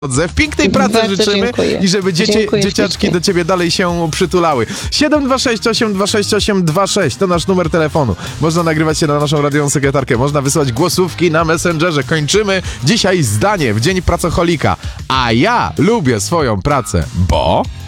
W pięknej pracy Bardzo życzymy dziękuję. i żeby Dziękuję dzieciaczki ślicznie. do ciebie dalej się przytulały. 726826826 to nasz numer telefonu. Można nagrywać się na naszą radiową sekretarkę, można wysłać głosówki na Messengerze. Kończymy dzisiaj zdanie w Dzień Pracocholika. A ja lubię swoją pracę, bo...